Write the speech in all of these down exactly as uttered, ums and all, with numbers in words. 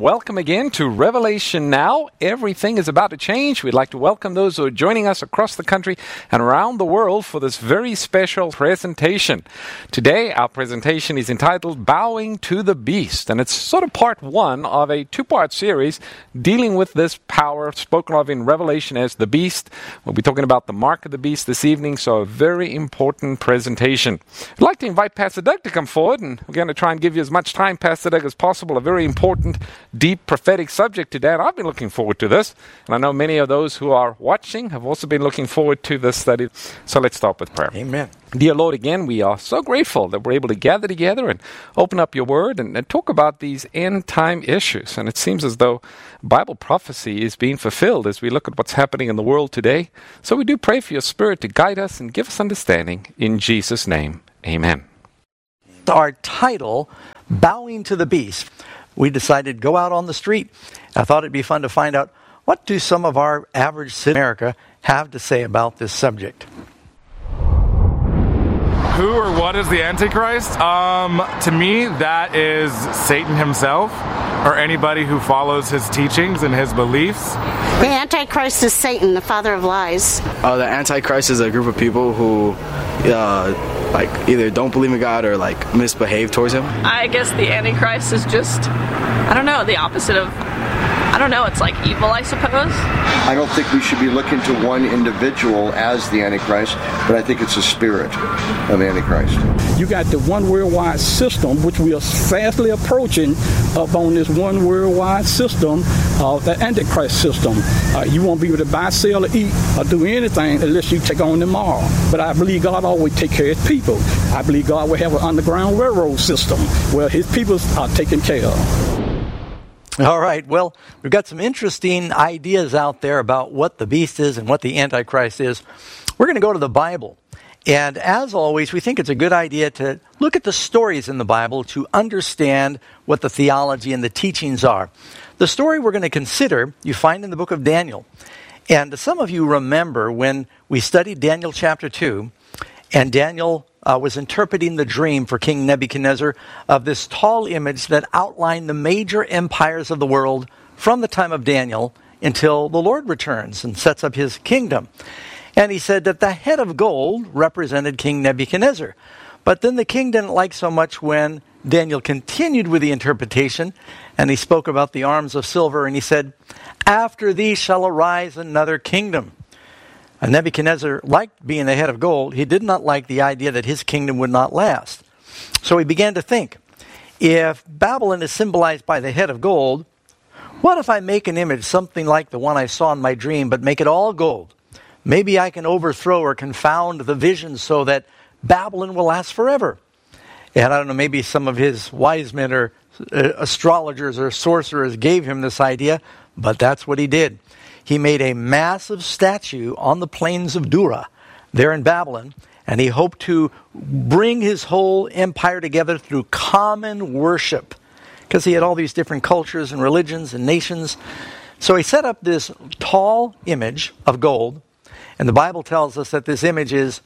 welcome again to Revelation Now. Everything is about to change. We'd like to welcome those who are joining us across the country and around the world for this very special presentation. Today, our presentation is entitled Bowing to the Beast, and it's sort of part one of a two-part series dealing with this power spoken of in Revelation as the beast. We'll be talking about the mark of the beast this evening, so a very important presentation. I'd like to invite Pastor Doug to come forward, and we're going to try and give you as much time, Pastor Doug, as possible. A very important, deep, prophetic subject today, and I've been looking forward to this. And I know many of those who are watching have also been looking forward to this study. So let's start with prayer. Amen. Dear Lord, again, we are so grateful that we're able to gather together and open up your word and, and talk about these end-time issues. And it seems as though Bible prophecy is being fulfilled as we look at what's happening in the world today. So we do pray for your Spirit to guide us and give us understanding. In Jesus' name, amen. Our title, Bowing to the Beast. We decided to go out on the street. I thought it'd be fun to find out, what do some of our average citizens in America have to say about this subject? Who or what is the Antichrist? Um, to me, that is Satan himself, or anybody who follows his teachings and his beliefs. The Antichrist is Satan, the father of lies. Uh, the Antichrist is a group of people who, uh, like, either don't believe in God or like misbehave towards him. I guess the Antichrist is just, I don't know, the opposite of, I don't know, it's like evil, I suppose. I don't think we should be looking to one individual as the Antichrist, but I think it's a spirit of Antichrist. You got the one worldwide system, which we are fastly approaching up on this one worldwide system, uh, the Antichrist system. Uh, you won't be able to buy, sell, or eat, or do anything unless you take on tomorrow. But I believe God always take care of his people. I believe God will have an underground railroad system where his people are taken care of. All right, well, we've got some interesting ideas out there about what the beast is and what the Antichrist is. We're going to go to the Bible. And as always, we think it's a good idea to look at the stories in the Bible to understand what the theology and the teachings are. The story we're going to consider, you find in the book of Daniel. And some of you remember when we studied Daniel chapter two, and Daniel uh, was interpreting the dream for King Nebuchadnezzar of this tall image that outlined the major empires of the world from the time of Daniel until the Lord returns and sets up his kingdom. And he said that the head of gold represented King Nebuchadnezzar. But then the king didn't like so much when Daniel continued with the interpretation, and he spoke about the arms of silver, and he said, "After thee shall arise another kingdom." And Nebuchadnezzar liked being the head of gold. He did not like the idea that his kingdom would not last. So he began to think, if Babylon is symbolized by the head of gold, what if I make an image something like the one I saw in my dream, but make it all gold? Maybe I can overthrow or confound the vision so that Babylon will last forever. And I don't know, maybe some of his wise men or uh, astrologers or sorcerers gave him this idea, but that's what he did. He made a massive statue on the plains of Dura, there in Babylon, and he hoped to bring his whole empire together through common worship, because he had all these different cultures and religions and nations. So he set up this tall image of gold, and the Bible tells us that this image is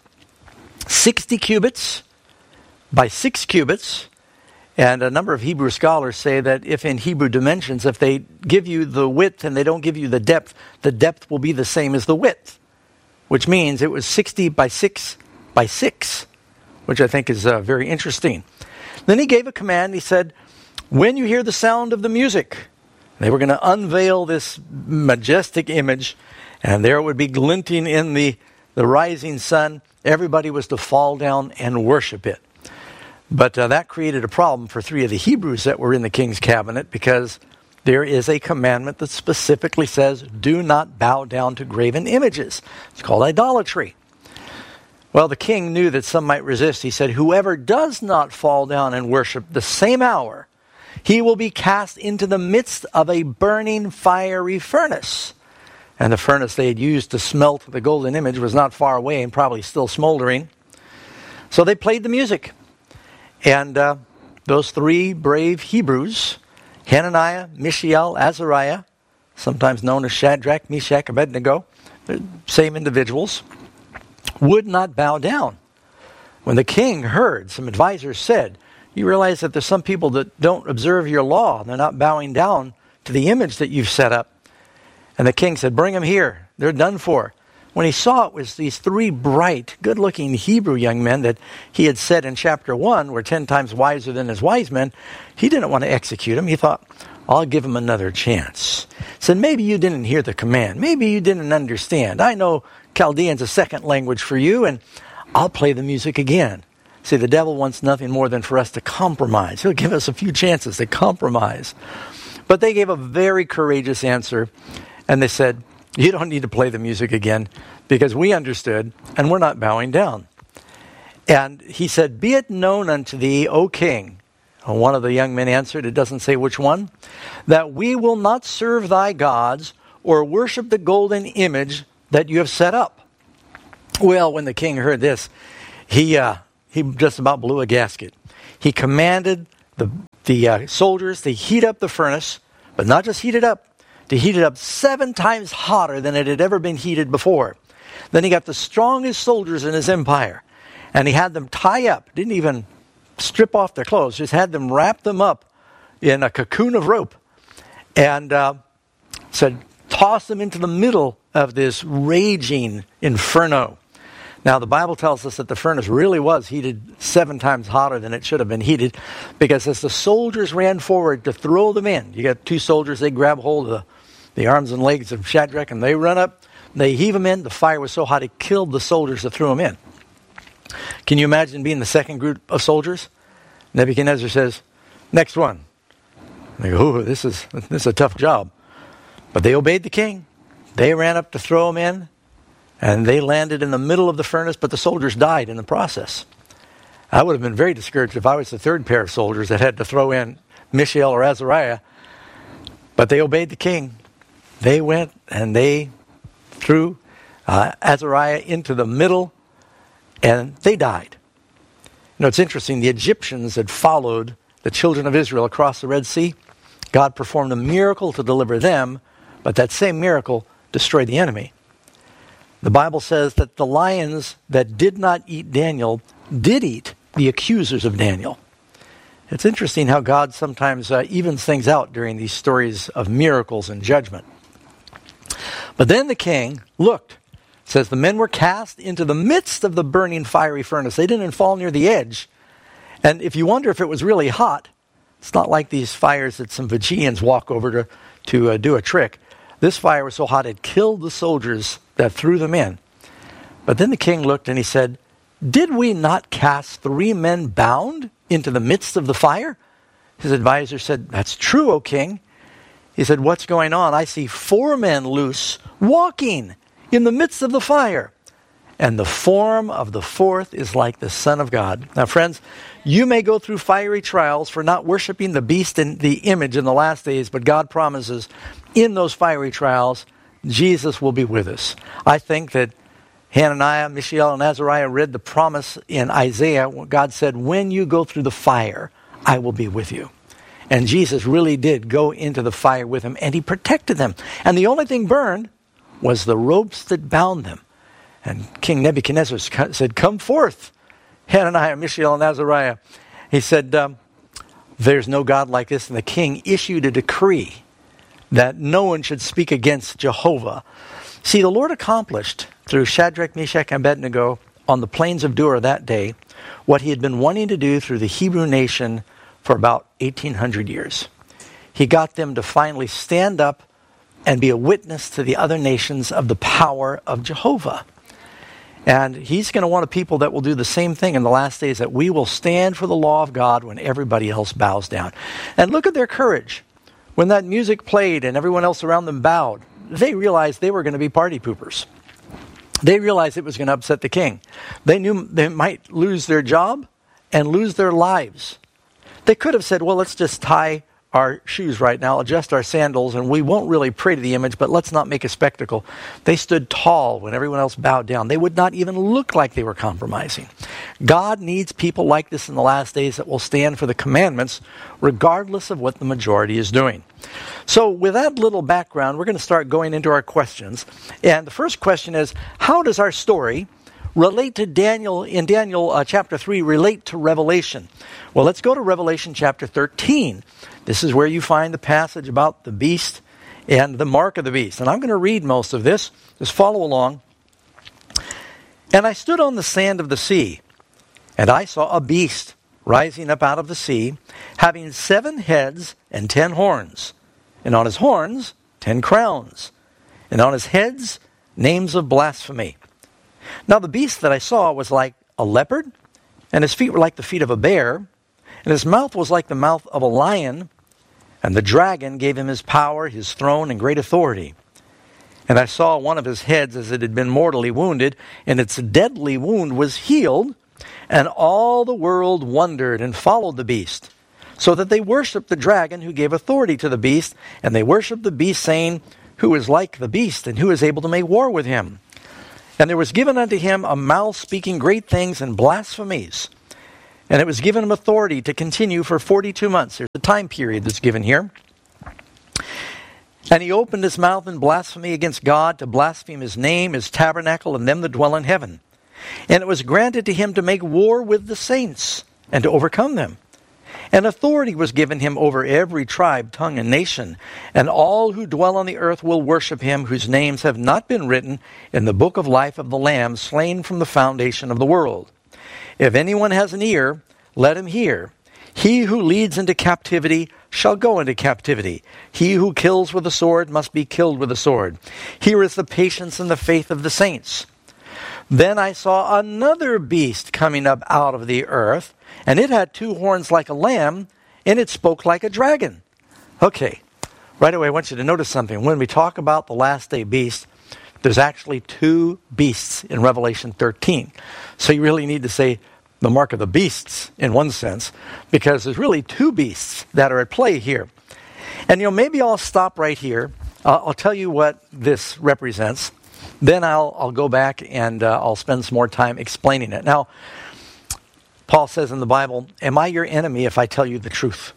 sixty cubits by six cubits. And a number of Hebrew scholars say that if in Hebrew dimensions, if they give you the width and they don't give you the depth, the depth will be the same as the width, which means it was sixty by six by six, which I think is uh, very interesting. Then he gave a command. He said, when you hear the sound of the music, they were going to unveil this majestic image, and there it would be glinting in the, the rising sun. Everybody was to fall down and worship it. But uh, that created a problem for three of the Hebrews that were in the king's cabinet, because there is a commandment that specifically says, do not bow down to graven images. It's called idolatry. Well, the king knew that some might resist. He said, whoever does not fall down and worship the same hour, he will be cast into the midst of a burning fiery furnace. And the furnace they had used to smelt the golden image was not far away and probably still smoldering. So they played the music. And uh, those three brave Hebrews, Hananiah, Mishael, Azariah, sometimes known as Shadrach, Meshach, Abednego, same individuals, would not bow down. When the king heard, some advisors said, you realize that there's some people that don't observe your law. They're not bowing down to the image that you've set up. And the king said, bring them here. They're done for. When he saw it was these three bright, good-looking Hebrew young men that he had said in chapter one were ten times wiser than his wise men, he didn't want to execute them. He thought, I'll give him another chance. He said, maybe you didn't hear the command. Maybe you didn't understand. I know Chaldean's a second language for you, and I'll play the music again. See, the devil wants nothing more than for us to compromise. He'll give us a few chances to compromise. But they gave a very courageous answer, and they said, you don't need to play the music again because we understood and we're not bowing down. And he said, be it known unto thee, O king. And one of the young men answered, it doesn't say which one, that we will not serve thy gods or worship the golden image that you have set up. Well, when the king heard this, he uh, he just about blew a gasket. He commanded the, the uh, soldiers to heat up the furnace, but not just heat it up, to heat it up seven times hotter than it had ever been heated before. Then he got the strongest soldiers in his empire, and he had them tie up, didn't even strip off their clothes, just had them wrap them up in a cocoon of rope, and uh, said, toss them into the middle of this raging inferno. Now, the Bible tells us that the furnace really was heated seven times hotter than it should have been heated, because as the soldiers ran forward to throw them in, you got two soldiers, they grab hold of the the arms and legs of Shadrach, and they run up, they heave him in. The fire was so hot it killed the soldiers that threw him in. Can you imagine being the second group of soldiers? Nebuchadnezzar says, next one. And they go, oh, this is, this is a tough job. But they obeyed the king. They ran up to throw him in, and they landed in the middle of the furnace, but the soldiers died in the process. I would have been very discouraged if I was the third pair of soldiers that had to throw in Mishael or Azariah. But they obeyed the king. They went and they threw uh, Azariah into the middle, and they died. You know, it's interesting. The Egyptians had followed the children of Israel across the Red Sea. God performed a miracle to deliver them, but that same miracle destroyed the enemy. The Bible says that the lions that did not eat Daniel did eat the accusers of Daniel. It's interesting how God sometimes uh, evens things out during these stories of miracles and judgment. But then the king looked. It says the men were cast into the midst of the burning fiery furnace. They didn't fall near the edge. And if you wonder if it was really hot, it's not like these fires that some Fijians walk over to, to uh, do a trick. This fire was so hot it killed the soldiers that threw them in. But then the king looked and he said, did we not cast three men bound into the midst of the fire? His advisor said, that's true, O king. He said, what's going on? I see four men loose, walking in the midst of the fire. And the form of the fourth is like the Son of God. Now, friends, you may go through fiery trials for not worshiping the beast and the image in the last days, but God promises in those fiery trials, Jesus will be with us. I think that Hananiah, Mishael, and Azariah read the promise in Isaiah. God said, when you go through the fire, I will be with you. And Jesus really did go into the fire with them, and he protected them. And the only thing burned was the ropes that bound them. And King Nebuchadnezzar said, come forth, Hananiah, Mishael, and Azariah. He said, um, there's no God like this. And the king issued a decree that no one should speak against Jehovah. See, the Lord accomplished through Shadrach, Meshach, and Abednego on the plains of Dura that day what he had been wanting to do through the Hebrew nation for about eighteen hundred years. He got them to finally stand up and be a witness to the other nations of the power of Jehovah. And he's going to want a people that will do the same thing in the last days, that we will stand for the law of God when everybody else bows down. And look at their courage. When that music played and everyone else around them bowed, they realized they were going to be party poopers. They realized it was going to upset the king. They knew they might lose their job and lose their lives. They could have said, well, let's just tie our shoes right now, adjust our sandals, and we won't really pray to the image, but let's not make a spectacle. They stood tall when everyone else bowed down. They would not even look like they were compromising. God needs people like this in the last days that will stand for the commandments, regardless of what the majority is doing. So with that little background, we're going to start going into our questions. And the first question is, how does our story relate to Daniel, in Daniel uh, chapter three, relate to Revelation? Well, let's go to Revelation chapter thirteen. This is where you find the passage about the beast and the mark of the beast. And I'm going to read most of this. Just follow along. And I stood on the sand of the sea, and I saw a beast rising up out of the sea, having seven heads and ten horns, and on his horns ten crowns, and on his heads names of blasphemy. Now the beast that I saw was like a leopard, and his feet were like the feet of a bear, and his mouth was like the mouth of a lion, and the dragon gave him his power, his throne, and great authority. And I saw one of his heads as it had been mortally wounded, and its deadly wound was healed, and all the world wondered and followed the beast, so that they worshipped the dragon who gave authority to the beast, and they worshipped the beast, saying, Who is like the beast, and who is able to make war with him? And there was given unto him a mouth speaking great things and blasphemies. And it was given him authority to continue for forty-two months. There's a time period that's given here. And he opened his mouth in blasphemy against God, to blaspheme his name, his tabernacle, and them that dwell in heaven. And it was granted to him to make war with the saints, and to overcome them. And authority was given him over every tribe, tongue, and nation. And all who dwell on the earth will worship him, whose names have not been written in the book of life of the Lamb, slain from the foundation of the world. If anyone has an ear, let him hear. He who leads into captivity shall go into captivity. He who kills with a sword must be killed with a sword. Here is the patience and the faith of the saints. Then I saw another beast coming up out of the earth, and it had two horns like a lamb, and it spoke like a dragon. Okay, right away I want you to notice something. When we talk about the last day beast, there's actually two beasts in Revelation thirteen. So you really need to say the mark of the beasts in one sense, because there's really two beasts that are at play here. And you know, maybe I'll stop right here. Uh, I'll tell you what this represents. Then I'll I'll go back and uh, I'll spend some more time explaining it. Now, Paul says in the Bible, am I your enemy if I tell you the truth?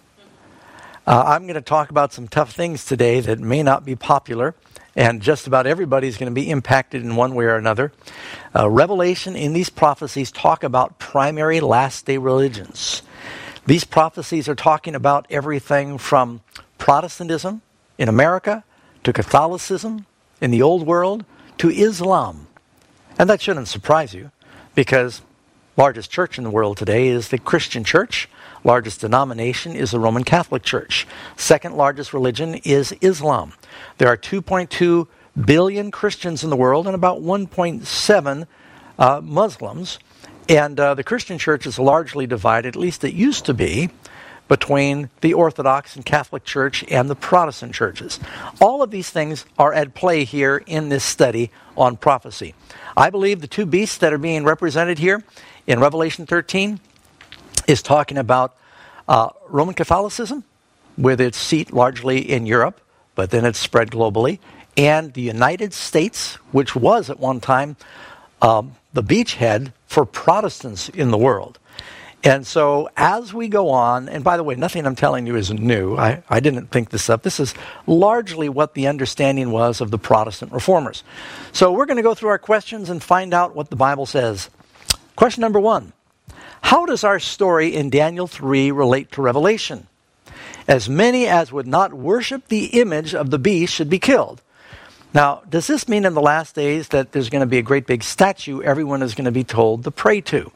Uh, I'm going to talk about some tough things today that may not be popular, and just about everybody's going to be impacted in one way or another. Uh, Revelation in these prophecies talk about primary last day religions. These prophecies are talking about everything from Protestantism in America to Catholicism in the Old World to Islam. And that shouldn't surprise you, because largest church in the world today is the Christian church. Largest denomination is the Roman Catholic Church. Second largest religion is Islam. There are two point two billion Christians in the world and about one point seven uh, Muslims. And uh, the Christian church is largely divided, at least it used to be, between the Orthodox and Catholic Church and the Protestant churches. All of these things are at play here in this study on prophecy. I believe the two beasts that are being represented here in Revelation thirteen is talking about uh, Roman Catholicism, with its seat largely in Europe, but then it's spread globally, and the United States, which was at one time um, the beachhead for Protestants in the world. And so as we go on, and by the way, nothing I'm telling you is new. I, I didn't think this up. This is largely what the understanding was of the Protestant reformers. So we're going to go through our questions and find out what the Bible says. Question number one. How does our story in Daniel three relate to Revelation? As many as would not worship the image of the beast should be killed. Now, does this mean in the last days that there's going to be a great big statue everyone is going to be told to pray to?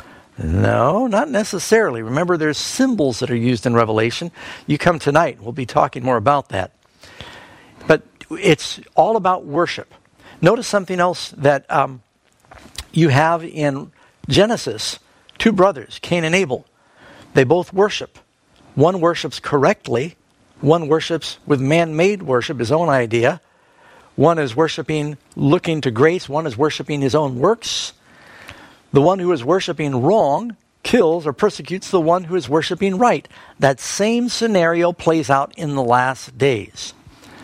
No, not necessarily. Remember, there's symbols that are used in Revelation. You come tonight, we'll be talking more about that. But it's all about worship. Notice something else that um, you have in Genesis. Two brothers, Cain and Abel. They both worship. One worships correctly. One worships with man-made worship, his own idea. One is worshiping, looking to grace. One is worshiping his own works. The one who is worshiping wrong kills or persecutes the one who is worshiping right. That same scenario plays out in the last days.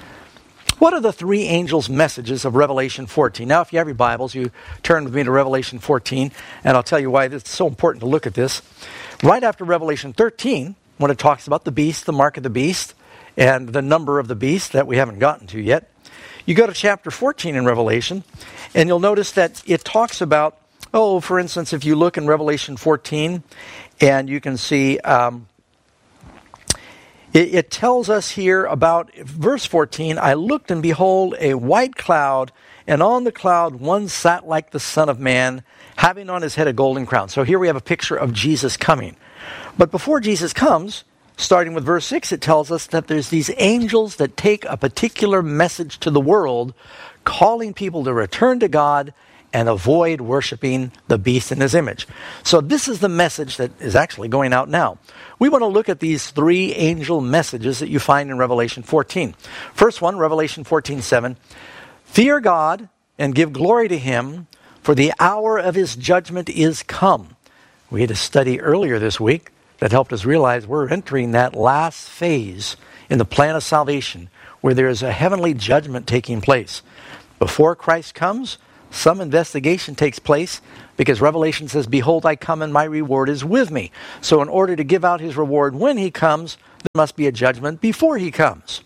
What are the three angels' messages of Revelation fourteen? Now, if you have your Bibles, you turn with me to Revelation fourteen, and I'll tell you why it's so important to look at this. Right after Revelation thirteen, when it talks about the beast, the mark of the beast, and the number of the beast that we haven't gotten to yet, you go to chapter fourteen in Revelation, and you'll notice that it talks about, oh, for instance, if you look in Revelation fourteen, and you can see, um, It, it tells us here about verse fourteen, I looked and behold a white cloud, and on the cloud one sat like the Son of Man, having on his head a golden crown. So here we have a picture of Jesus coming. But before Jesus comes, starting with verse six, it tells us that there's these angels that take a particular message to the world, calling people to return to God and avoid worshiping the beast in his image. So this is the message that is actually going out now. We want to look at these three angel messages that you find in Revelation fourteen. First one, Revelation fourteen seven. Fear God and give glory to him, for the hour of his judgment is come. We had a study earlier this week that helped us realize we're entering that last phase in the plan of salvation where there is a heavenly judgment taking place. Before Christ comes, some investigation takes place because Revelation says, behold, I come and my reward is with me. So in order to give out his reward when he comes, there must be a judgment before he comes.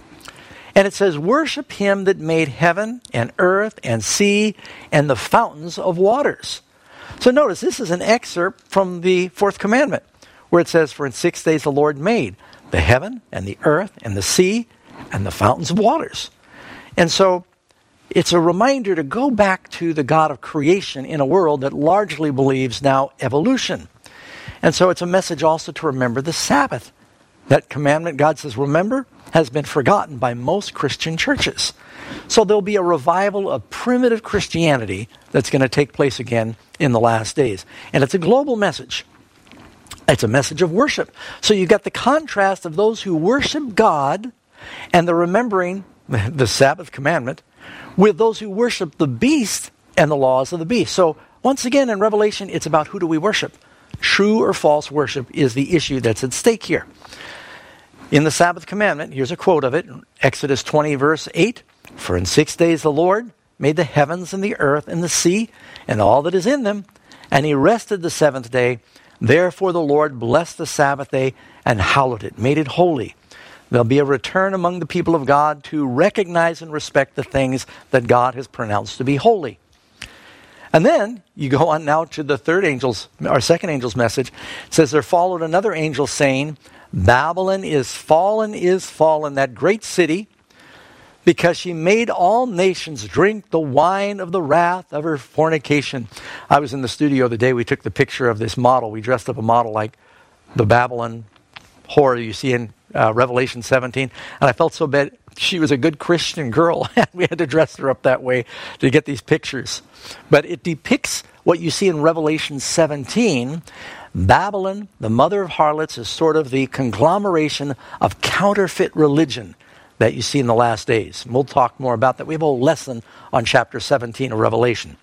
And it says, worship him that made heaven and earth and sea and the fountains of waters. So notice, this is an excerpt from the fourth commandment, where it says, for in six days the Lord made the heaven and the earth and the sea and the fountains of waters. And so it's a reminder to go back to the God of creation in a world that largely believes now evolution. And so it's a message also to remember the Sabbath. That commandment, God says, remember, has been forgotten by most Christian churches. So there'll be a revival of primitive Christianity that's going to take place again in the last days. And it's a global message. It's a message of worship. So you've got the contrast of those who worship God and the remembering the Sabbath commandment with those who worship the beast and the laws of the beast. So once again in Revelation, it's about who do we worship. True or false worship is the issue that's at stake here. In the Sabbath commandment, here's a quote of it, Exodus twenty verse eight, for in six days the Lord made the heavens and the earth and the sea and all that is in them, and he rested the seventh day. Therefore the Lord blessed the Sabbath day and hallowed it, made it holy. There'll be a return among the people of God to recognize and respect the things that God has pronounced to be holy. And then you go on now to the third angel's, or second angel's message. It says, there followed another angel saying, Babylon is fallen, is fallen, that great city, because she made all nations drink the wine of the wrath of her fornication. I was in the studio the day we took the picture of this model. We dressed up a model like the Babylon whore you see in uh, Revelation seventeen. And I felt so bad. She was a good Christian girl. We had to dress her up that way to get these pictures. But it depicts what you see in Revelation seventeen. Babylon, the mother of harlots, is sort of the conglomeration of counterfeit religion that you see in the last days. And we'll talk more about that. We have a whole lesson on chapter seventeen of Revelation.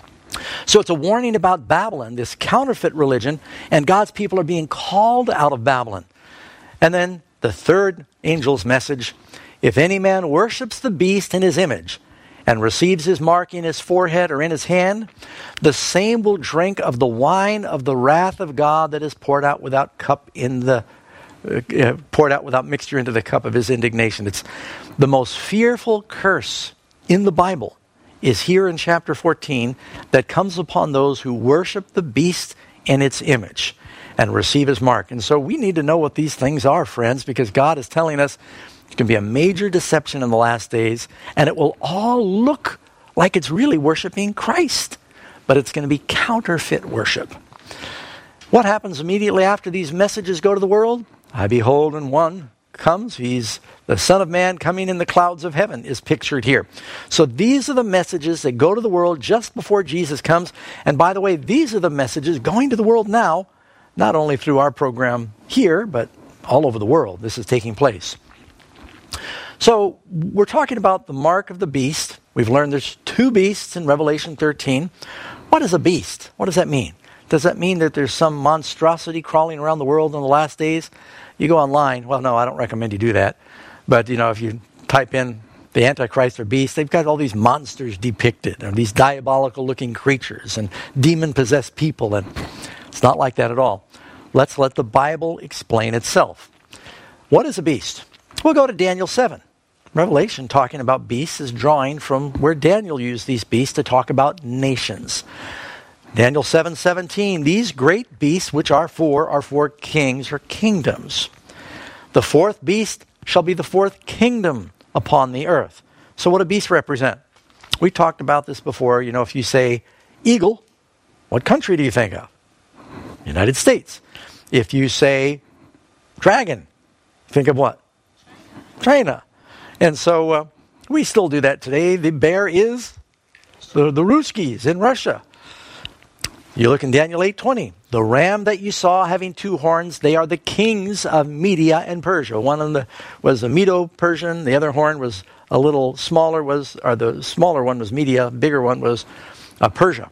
So it's a warning about Babylon, this counterfeit religion, and God's people are being called out of Babylon. And then the third angel's message, if any man worships the beast in his image and receives his mark in his forehead or in his hand, the same will drink of the wine of the wrath of God that is poured out without cup in the uh, poured out without mixture into the cup of his indignation. It's the most fearful curse in the Bible is here in chapter fourteen that comes upon those who worship the beast in its image and receive his mark. And so we need to know what these things are, friends, because God is telling us it's going to be a major deception in the last days, and it will all look like it's really worshiping Christ, but it's going to be counterfeit worship. What happens immediately after these messages go to the world? I behold, and one comes, he's the Son of Man coming in the clouds of heaven is pictured here. So these are the messages that go to the world just before Jesus comes. And by the way, these are the messages going to the world now, not only through our program here, but all over the world. This is taking place. So we're talking about the mark of the beast. We've learned there's two beasts in Revelation thirteen. What is a beast? What does that mean? Does that mean that there's some monstrosity crawling around the world in the last days? You go online. Well, no, I don't recommend you do that. But, you know, if you type in the Antichrist or beast, they've got all these monsters depicted, and these diabolical-looking creatures and demon-possessed people, and it's not like that at all. Let's let the Bible explain itself. What is a beast? We'll go to Daniel seven. Revelation, talking about beasts, is drawing from where Daniel used these beasts to talk about nations. Daniel seven seventeen, these great beasts which are four are four kings or kingdoms. The fourth beast shall be the fourth kingdom upon the earth. So what do beasts represent? We talked about this before. You know, if you say eagle, what country do you think of? United States. If you say dragon, think of what? China. And so uh, we still do that today. The bear is the, the Ruskies in Russia. You look in Daniel eight twenty. The ram that you saw having two horns, they are the kings of Media and Persia. One of the was the Medo-Persian. The other horn was a little smaller, was or the smaller one was Media. Bigger one was uh, Persia.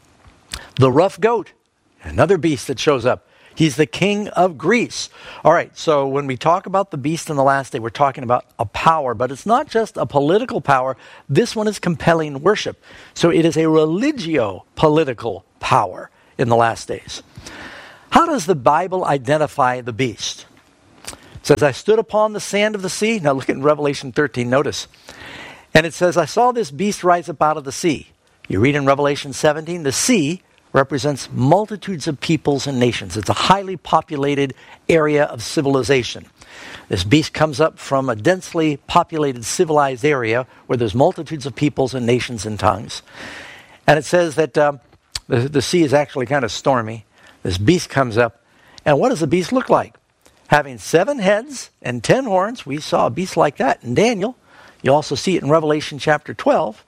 The rough goat, another beast that shows up. He's the king of Greece. All right, so when we talk about the beast in the last day, we're talking about a power, but it's not just a political power. This one is compelling worship. So it is a religio-political power in the last days. How does the Bible identify the beast? It says, I stood upon the sand of the sea. Now look at Revelation thirteen, notice. And it says, I saw this beast rise up out of the sea. You read in Revelation seventeen, the sea represents multitudes of peoples and nations. It's a highly populated area of civilization. This beast comes up from a densely populated, civilized area where there's multitudes of peoples and nations and tongues. And it says that um, the, the sea is actually kind of stormy. This beast comes up. And what does the beast look like? Having seven heads and ten horns. We saw a beast like that in Daniel. You also see it in Revelation chapter twelve.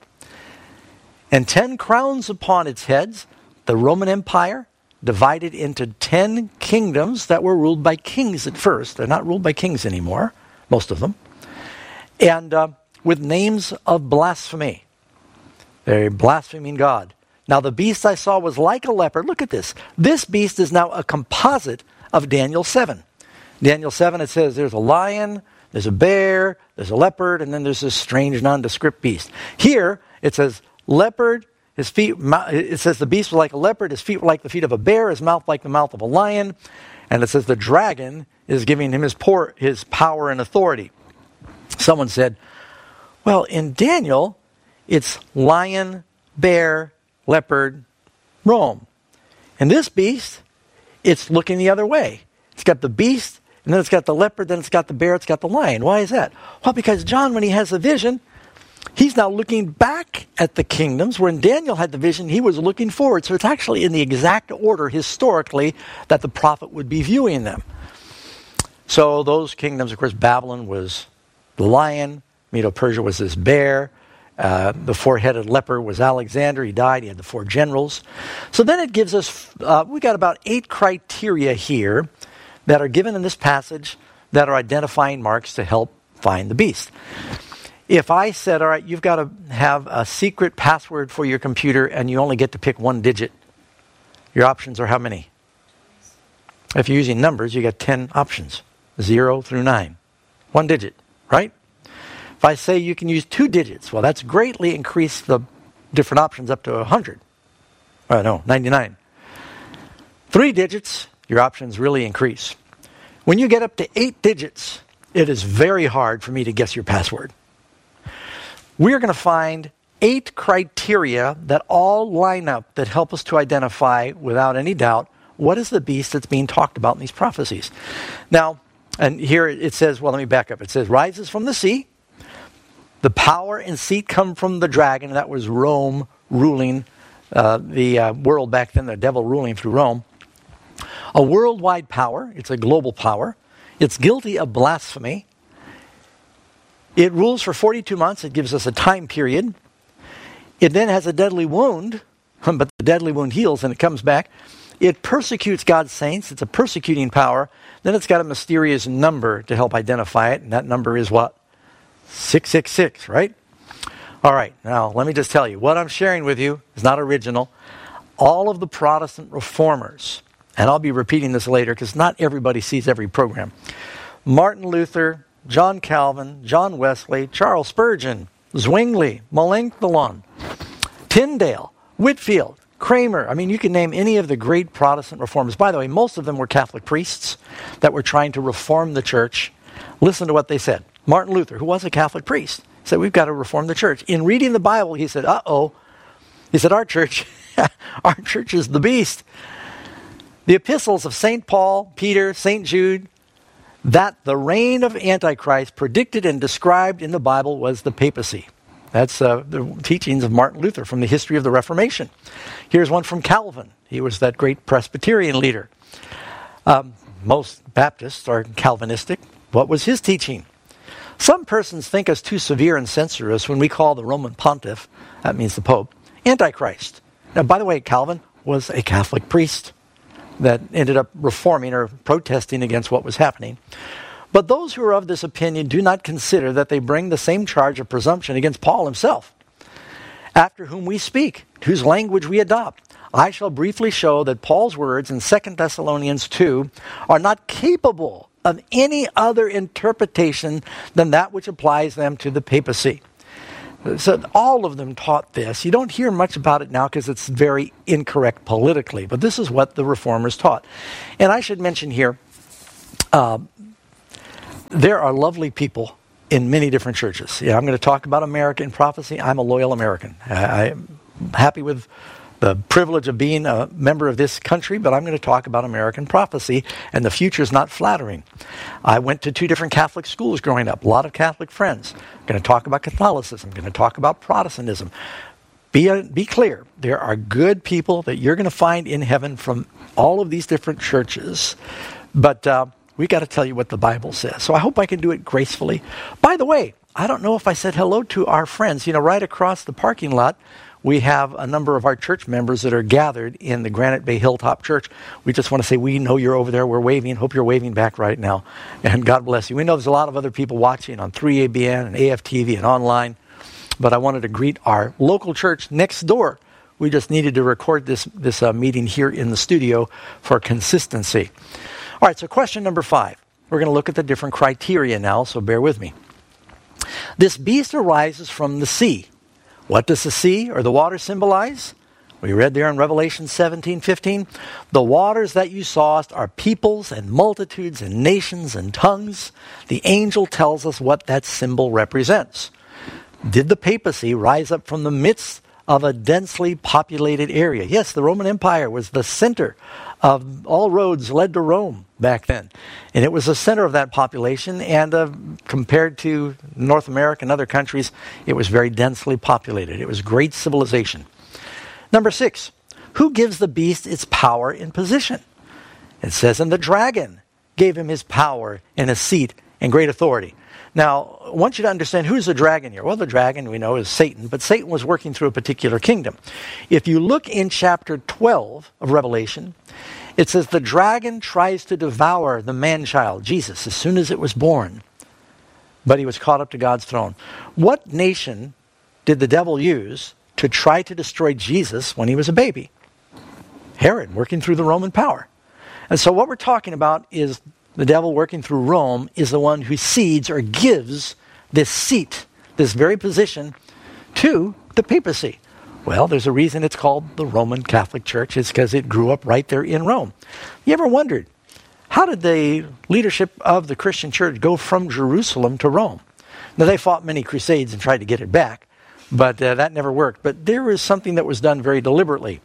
And ten crowns upon its heads. The Roman Empire divided into ten kingdoms that were ruled by kings at first. They're not ruled by kings anymore, most of them. And uh, with names of blasphemy. They're blaspheming God. Now the beast I saw was like a leopard. Look at this. This beast is now a composite of Daniel seven. Daniel seven, it says there's a lion, there's a bear, there's a leopard, and then there's this strange nondescript beast. Here it says leopard. His feet, it says the beast was like a leopard, his feet were like the feet of a bear, his mouth like the mouth of a lion. And it says the dragon is giving him his, por- his power and authority. Someone said, well, in Daniel, it's lion, bear, leopard, Rome. And this beast, it's looking the other way. It's got the beast, and then it's got the leopard, then it's got the bear, it's got the lion. Why is that? Well, because John, when he has a vision, he's now looking back at the kingdoms. When Daniel had the vision, he was looking forward. So it's actually in the exact order historically that the prophet would be viewing them. So those kingdoms, of course, Babylon was the lion. Medo-Persia was this bear. Uh, the four-headed leopard was Alexander. He died. He had the four generals. So then it gives us, uh, we got about eight criteria here that are given in this passage that are identifying marks to help find the beast. If I said, all right, you've got to have a secret password for your computer and you only get to pick one digit, your options are how many? If you're using numbers, you get ten options, zero through nine. One digit, right? If I say you can use two digits, well, that's greatly increased the different options up to one hundred. Oh, no, ninety-nine. Three digits, your options really increase. When you get up to eight digits, it is very hard for me to guess your password. We're going to find eight criteria that all line up that help us to identify, without any doubt, what is the beast that's being talked about in these prophecies. Now, and here it says, well, let me back up. It says, rises from the sea. The power and seat come from the dragon. That was Rome ruling uh, the uh, world back then, the devil ruling through Rome. A worldwide power. It's a global power. It's guilty of blasphemy. It rules for forty-two months. It gives us a time period. It then has a deadly wound, but the deadly wound heals and it comes back. It persecutes God's saints. It's a persecuting power. Then it's got a mysterious number to help identify it, and that number is what? six six six, right? All right, now let me just tell you, what I'm sharing with you is not original. All of the Protestant reformers, and I'll be repeating this later because not everybody sees every program. Martin Luther, John Calvin, John Wesley, Charles Spurgeon, Zwingli, Melanchthon, Tyndale, Whitfield, Kramer. I mean, you can name any of the great Protestant reformers. By the way, most of them were Catholic priests that were trying to reform the church. Listen to what they said. Martin Luther, who was a Catholic priest, said, we've got to reform the church. In reading the Bible, he said, uh-oh. He said, our church, our church is the beast. The epistles of Saint Paul, Peter, Saint Jude, that the reign of Antichrist predicted and described in the Bible was the papacy. That's uh, the teachings of Martin Luther from the history of the Reformation. Here's one from Calvin. He was that great Presbyterian leader. Um, most Baptists are Calvinistic. What was his teaching? Some persons think us too severe and censorious when we call the Roman pontiff, that means the Pope, Antichrist. Now, by the way, Calvin was a Catholic priest that ended up reforming or protesting against what was happening. But those who are of this opinion do not consider that they bring the same charge of presumption against Paul himself, after whom we speak, whose language we adopt. I shall briefly show that Paul's words in Second Thessalonians two are not capable of any other interpretation than that which applies them to the papacy. So all of them taught this. You don't hear much about it now because it's very incorrect politically, but this is what the reformers taught. And I should mention here, uh, there are lovely people in many different churches. Yeah, I'm going to talk about America in prophecy. I'm a loyal American. I, I'm happy with the privilege of being a member of this country, but I'm going to talk about American prophecy, and the future is not flattering. I went to two different Catholic schools growing up, a lot of Catholic friends. I'm going to talk about Catholicism. I'm going to talk about Protestantism. Be, uh, be clear, there are good people that you're going to find in heaven from all of these different churches, but uh, we got to tell you what the Bible says. So I hope I can do it gracefully. By the way, I don't know if I said hello to our friends. You know, right across the parking lot, we have a number of our church members that are gathered in the Granite Bay Hilltop Church. We just want to say, we know you're over there. We're waving. Hope you're waving back right now. And God bless you. We know there's a lot of other people watching on three A B N and A F T V and online. But I wanted to greet our local church next door. We just needed to record this, this uh, meeting here in the studio for consistency. All right, so question number five. We're going to look at the different criteria now, so bear with me. This beast arises from the sea. What does the sea or the water symbolize? We read there in Revelation seventeen fifteen. The waters that you sawest are peoples and multitudes and nations and tongues. The angel tells us what that symbol represents. Did the papacy rise up from the midst of a densely populated area? Yes, the Roman Empire was the center of all roads led to Rome back then. And it was the center of that population, and uh, compared to North America and other countries, it was very densely populated. It was great civilization. Number six, who gives the beast its power and position? It says, and the dragon gave him his power and a seat and great authority. Now, I want you to understand, who's the dragon here? Well, the dragon we know is Satan, but Satan was working through a particular kingdom. If you look in chapter twelve of Revelation, it says the dragon tries to devour the man-child, Jesus, as soon as it was born. But he was caught up to God's throne. What nation did the devil use to try to destroy Jesus when he was a baby? Herod, working through the Roman power. And so what we're talking about is the devil working through Rome is the one who cedes or gives this seat, this very position, to the papacy. Well, there's a reason it's called the Roman Catholic Church. It's because it grew up right there in Rome. You ever wondered, how did the leadership of the Christian church go from Jerusalem to Rome? Now, they fought many crusades and tried to get it back, but uh, that never worked. But there was something that was done very deliberately.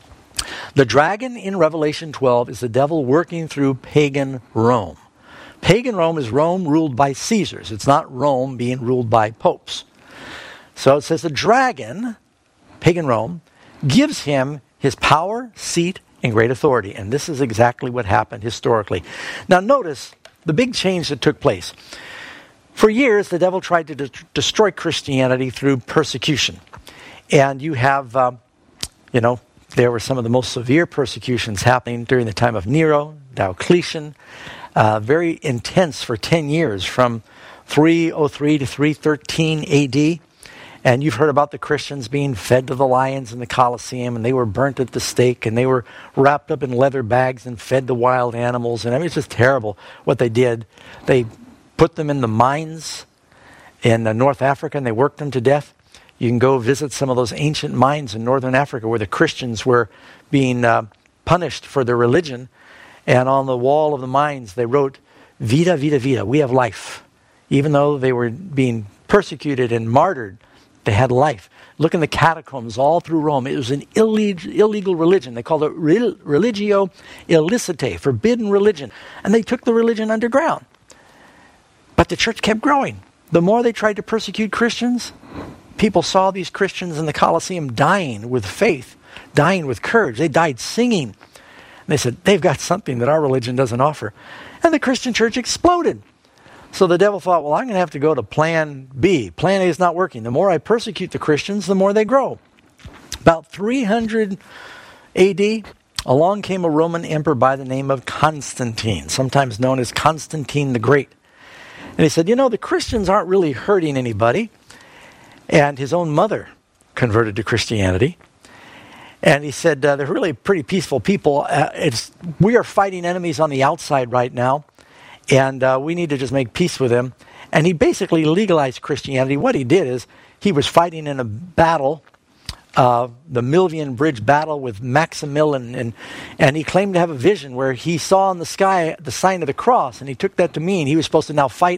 The dragon in Revelation twelve is the devil working through pagan Rome. Pagan Rome is Rome ruled by Caesars. It's not Rome being ruled by popes. So it says the dragon, pagan Rome, gives him his power, seat, and great authority. And this is exactly what happened historically. Now notice the big change that took place. For years, the devil tried to de- destroy Christianity through persecution. And you have, uh, you know, there were some of the most severe persecutions happening during the time of Nero, Diocletian, uh, very intense for ten years, from three oh three to three thirteen A D. And you've heard about the Christians being fed to the lions in the Colosseum, and they were burnt at the stake, and they were wrapped up in leather bags and fed to wild animals. And I mean, it's just terrible what they did. They put them in the mines in uh, North Africa, and they worked them to death. You can go visit some of those ancient mines in northern Africa where the Christians were being uh, punished for their religion. And on the wall of the mines, they wrote, Vita, Vita, Vita, we have life. Even though they were being persecuted and martyred, they had life. Look in the catacombs all through Rome. It was an illeg- illegal religion. They called it religio illicitae, forbidden religion. And they took the religion underground. But the church kept growing. The more they tried to persecute Christians, people saw these Christians in the Colosseum dying with faith, dying with courage. They died singing. And they said, they've got something that our religion doesn't offer. And the Christian church exploded. So the devil thought, well, I'm going to have to go to plan B. Plan A is not working. The more I persecute the Christians, the more they grow. About three hundred A D, along came a Roman emperor by the name of Constantine, sometimes known as Constantine the Great. And he said, you know, the Christians aren't really hurting anybody. And his own mother converted to Christianity. And he said, uh, they're really pretty peaceful people. Uh, it's, we are fighting enemies on the outside right now. And uh, we need to just make peace with them. And he basically legalized Christianity. What he did is he was fighting in a battle, uh, the Milvian Bridge battle with Maximilian. And, and he claimed to have a vision where he saw in the sky the sign of the cross. And he took that to mean he was supposed to now fight